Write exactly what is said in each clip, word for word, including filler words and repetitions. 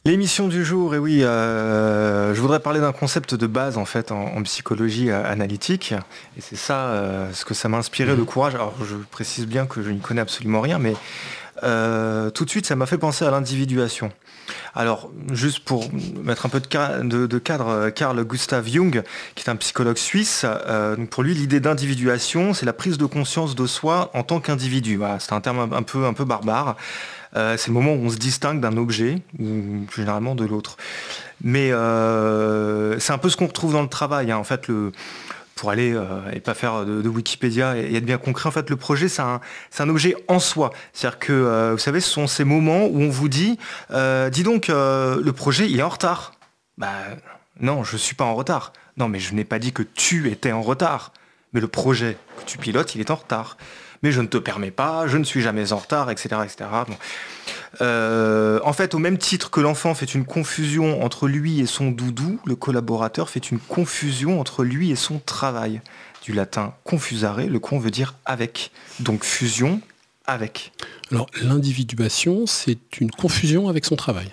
L'émission du jour, et oui, euh, je voudrais parler d'un concept de base en fait en, en psychologie euh, analytique, et c'est ça euh, ce que ça m'a inspiré de courage. Alors je précise bien que je n'y connais absolument rien, mais euh, tout de suite ça m'a fait penser à l'individuation. Alors juste pour mettre un peu de, ca- de- de cadre, euh, Carl Gustav Jung, qui est un psychologue suisse, euh, donc pour lui l'idée d'individuation, c'est la prise de conscience de soi en tant qu'individu. Voilà, c'est un terme un, un peu, un peu barbare. Euh, c'est le moment où on se distingue d'un objet, ou plus généralement de l'autre. Mais euh, c'est un peu ce qu'on retrouve dans le travail. Hein. En fait, le, pour aller euh, et pas faire de, de Wikipédia et, et être bien concret, en fait, le projet, c'est un, c'est un objet en soi. C'est-à-dire que, euh, vous savez, ce sont ces moments où on vous dit, euh, dis donc, euh, le projet, il est en retard. Bah non, je suis pas en retard. Non, mais je n'ai pas dit que tu étais en retard. Mais le projet que tu pilotes, il est en retard. Mais je ne te permets pas, je ne suis jamais en retard, et cetera et cetera. Bon. Euh, en fait, au même titre que l'enfant fait une confusion entre lui et son doudou, le collaborateur fait une confusion entre lui et son travail. Du latin confusare, le con veut dire avec. Donc fusion, avec. Alors, l'individuation, c'est une confusion avec son travail.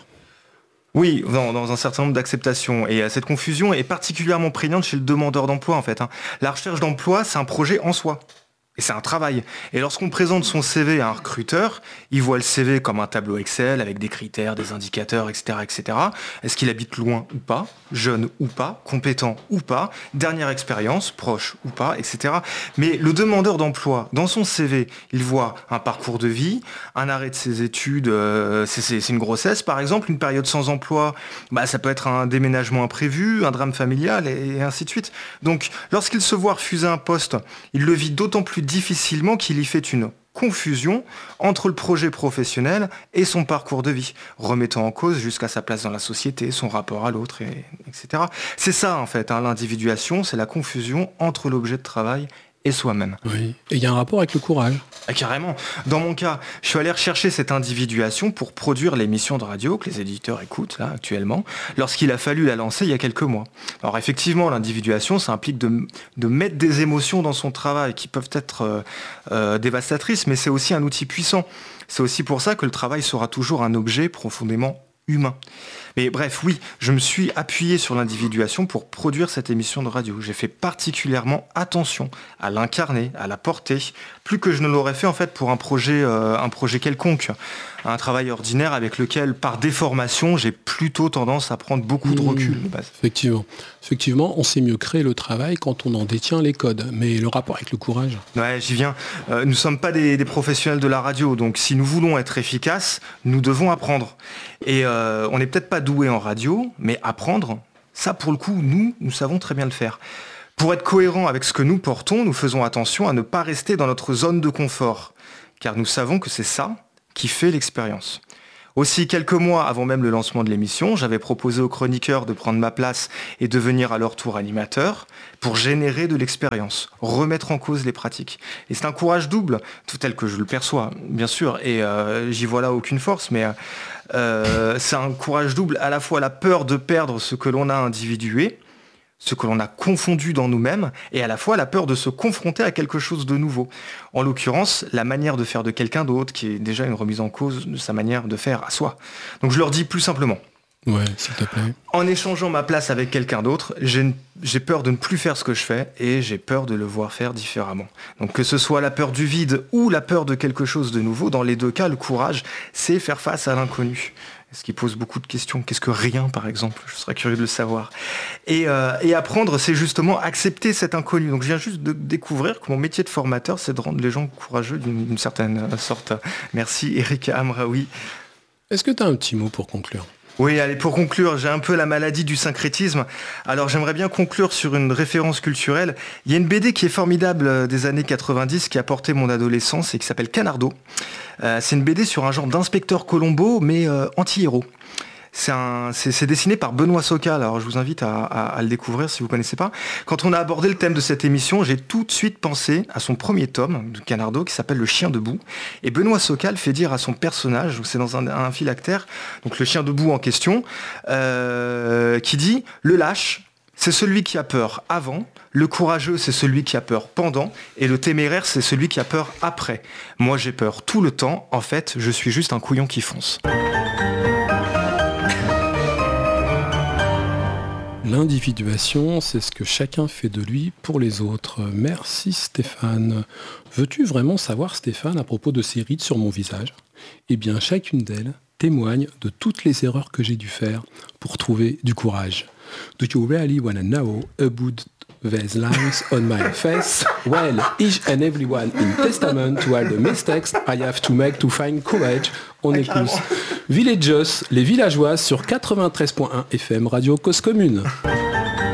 Oui, dans, dans un certain nombre d'acceptations. Et euh, cette confusion est particulièrement prégnante chez le demandeur d'emploi, en fait. Hein. La recherche d'emploi, c'est un projet en soi. Et c'est un travail. Et lorsqu'on présente son C V à un recruteur, il voit le C V comme un tableau Excel avec des critères, des indicateurs, et cetera, et cetera. Est-ce qu'il habite loin ou pas, jeune ou pas, compétent ou pas, dernière expérience, proche ou pas, et cetera. Mais le demandeur d'emploi, dans son C V, il voit un parcours de vie, un arrêt de ses études, euh, c'est, c'est, c'est une grossesse par exemple, une période sans emploi, bah, ça peut être un déménagement imprévu, un drame familial, et, et ainsi de suite. Donc, lorsqu'il se voit refuser un poste, il le vit d'autant plus difficilement qu'il y fait une confusion entre le projet professionnel et son parcours de vie, remettant en cause jusqu'à sa place dans la société, son rapport à l'autre, et, etc. C'est ça en fait, hein, l'individuation, c'est la confusion entre l'objet de travail et soi-même. Oui. Et il y a un rapport avec le courage. Ah, carrément. Dans mon cas, je suis allé rechercher cette individuation pour produire l'émission de radio que les éditeurs écoutent là actuellement, lorsqu'il a fallu la lancer il y a quelques mois. Alors effectivement, l'individuation, ça implique de, de mettre des émotions dans son travail qui peuvent être euh, euh, dévastatrices, mais c'est aussi un outil puissant. C'est aussi pour ça que le travail sera toujours un objet profondément humain. Mais bref, oui, je me suis appuyé sur l'individuation pour produire cette émission de radio. J'ai fait particulièrement attention à l'incarner, à la porter, plus que je ne l'aurais fait en fait pour un projet, euh, un projet quelconque, un travail ordinaire avec lequel, par déformation, j'ai plutôt tendance à prendre beaucoup de recul. Mmh, effectivement. Effectivement, on sait mieux créer le travail quand on en détient les codes. Mais le rapport avec le courage. Ouais, j'y viens. Euh, nous ne sommes pas des, des professionnels de la radio, donc si nous voulons être efficaces, nous devons apprendre. Et euh, on n'est peut-être pas doué en radio, mais apprendre, ça pour le coup, nous, nous savons très bien le faire. Pour être cohérent avec ce que nous portons, nous faisons attention à ne pas rester dans notre zone de confort, car nous savons que c'est ça qui fait l'expérience. Aussi, quelques mois avant même le lancement de l'émission, j'avais proposé aux chroniqueurs de prendre ma place et devenir à leur tour animateur pour générer de l'expérience, remettre en cause les pratiques. Et c'est un courage double, tout tel que je le perçois, bien sûr, et euh, j'y vois là aucune force, mais euh, c'est un courage double, à la fois la peur de perdre ce que l'on a individué, ce que l'on a confondu dans nous-mêmes, et à la fois la peur de se confronter à quelque chose de nouveau. En l'occurrence, la manière de faire de quelqu'un d'autre, qui est déjà une remise en cause de sa manière de faire à soi. Donc je leur dis plus simplement. Ouais, s'il te plaît. En échangeant ma place avec quelqu'un d'autre, j'ai, j'ai peur de ne plus faire ce que je fais, et j'ai peur de le voir faire différemment. Donc que ce soit la peur du vide ou la peur de quelque chose de nouveau, dans les deux cas, le courage, c'est faire face à l'inconnu. Ce qui pose beaucoup de questions. Qu'est-ce que rien, par exemple ? Je serais curieux de le savoir. Et, euh, et apprendre, c'est justement accepter cet inconnu. Donc je viens juste de découvrir que mon métier de formateur, c'est de rendre les gens courageux d'une, d'une certaine sorte. Merci Eric Amraoui. Est-ce que tu as un petit mot pour conclure ? Oui, allez, pour conclure, j'ai un peu la maladie du syncrétisme. Alors j'aimerais bien conclure sur une référence culturelle. Il y a une B D qui est formidable des années quatre-vingt-dix qui a porté mon adolescence et qui s'appelle Canardo. Euh, c'est une B D sur un genre d'inspecteur Colombo, mais euh, anti-héros. C'est, un, c'est, c'est dessiné par Benoît Socal, alors je vous invite à, à, à le découvrir si vous ne connaissez pas. Quand on a abordé le thème de cette émission, j'ai tout de suite pensé à son premier tome de Canardo qui s'appelle Le Chien debout. Et Benoît Socal fait dire à son personnage, c'est dans un, un phylactère, donc le chien debout en question, euh, qui dit « Le lâche, c'est celui qui a peur avant, le courageux c'est celui qui a peur pendant, et le téméraire c'est celui qui a peur après. Moi j'ai peur tout le temps, en fait je suis juste un couillon qui fonce. » l'individuation, c'est ce que chacun fait de lui pour les autres. Merci Stéphane. Veux-tu vraiment savoir, Stéphane, à propos de ces rides sur mon visage ? Eh bien, chacune d'elles témoigne de toutes les erreurs que j'ai dû faire pour trouver du courage. Do you really wanna know about these lines on my face? Well, each and every one in testament to all the mistakes I have to make to find courage. On ah, écoute Villagers, les villageoises sur quatre-vingt-treize point un F M Radio Cause Commune.